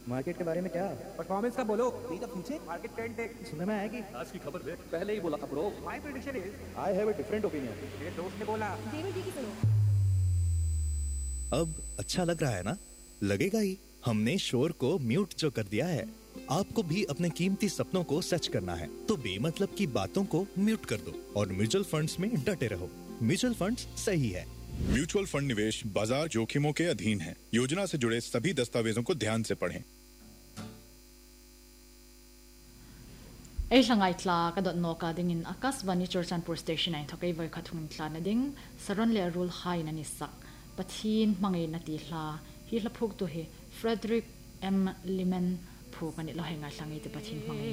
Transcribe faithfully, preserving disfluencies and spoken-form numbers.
Market के बारे में क्या? परफॉर्मेंस का बोलो, नहीं तो पूछे मार्केट ट्रेंड देख। सुनने में आया कि आज की खबर देख, पहले ही बोला था bro. My prediction is I have a different opinion. मेरे दोस्त ने बोला। देवर जी की सुनो। अब अच्छा लग रहा है ना? लगेगा ही। हमने शोर को म्यूट जो कर दिया है। आपको भी अपने कीमती सपनों को सच करना है तो बेमतलब की बातों को म्यूट कर दो और म्यूचुअल फंड्स में डटे रहो। म्यूचुअल फंड्स सही है। म्यूचुअल फंड निवेश बाजार जोखिमों के अधीन है। योजना से जुड़े सभी दस्तावेजों को ध्यान से पढ़ें। ए संgai tla ka dot no ka ding in Akasvani Churchanpur station ai thokai vai khathung tla na ding saron le rule hai na ni sak pathin mangai na ti hla hi hla phuk to he Frederick M Liman phuk ani lo henga hlangi te pathin mangai